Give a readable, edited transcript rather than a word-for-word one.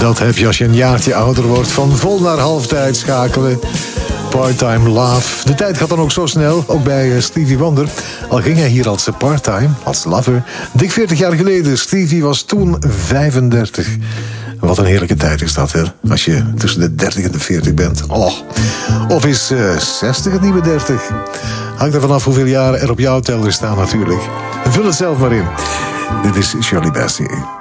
Dat heb je als je een jaartje ouder wordt. Van vol naar halftijd schakelen. Part-time love. De tijd gaat dan ook zo snel. Ook bij Stevie Wonder. Al ging hij hier als part-time, als lover. Dik 40 jaar geleden. Stevie was toen 35. Wat een heerlijke tijd is dat, hè? Als je tussen de 30 en de 40 bent. Oh. Of is 60 het nieuwe 30? Hangt er vanaf hoeveel jaren er op jouw teller staan natuurlijk. Vul het zelf maar in. Dit is Shirley Bassey.